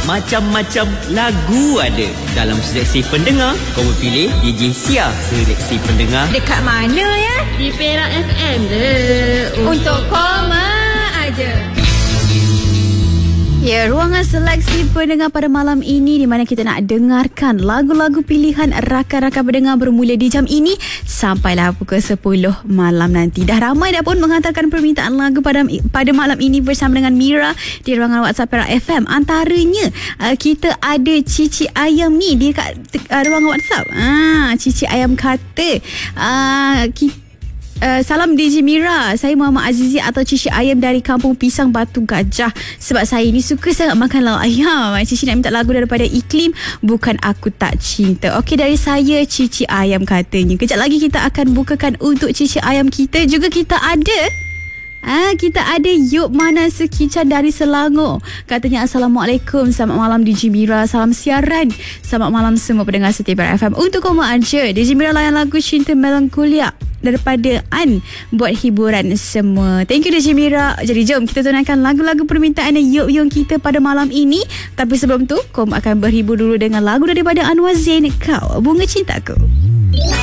Macam-macam lagu ada. Dalam seleksi pendengar, kau pilih DJ Sia, seleksi pendengar. Dekat mana ya? Di Perak FM je. Untuk koma aja. Ya, ruangan seleksi pendengar pada malam ini di mana kita nak dengarkan lagu-lagu pilihan rakan-rakan pendengar bermula di jam ini sampailah pukul 10 malam nanti. Dah ramai dah pun menghantarkan permintaan lagu pada malam ini bersama dengan Mira di ruangan WhatsApp Perak FM. Antaranya kita ada Cici Ayam ni di kat ruangan WhatsApp. Cici Ayam kata salam DJ Mira, saya Muhammad Azizi atau Cici Ayam dari Kampung Pisang Batu Gajah. Sebab saya ni suka sangat makan lauk ayam. Cici nak minta lagu daripada Iklim, Bukan Aku Tak Cinta. Okey, dari saya Cici Ayam katanya. Kejap lagi kita akan bukakan untuk Cici Ayam kita. Juga kita ada Yuk Mana Sekican dari Selangor. Katanya Assalamualaikum, selamat malam DJ Mira, salam siaran, selamat malam semua pendengar setia Perak FM. Untuk koma aja DJ Mira layan lagu Cinta Melankolia daripada An buat hiburan semua. Thank you DJ Mira. Jadi jom kita tunaikan lagu-lagu permintaan Yuk kita pada malam ini. Tapi sebelum tu, Kom akan berhibur dulu dengan lagu daripada Anwar Zain, Kau Bunga Cintaku.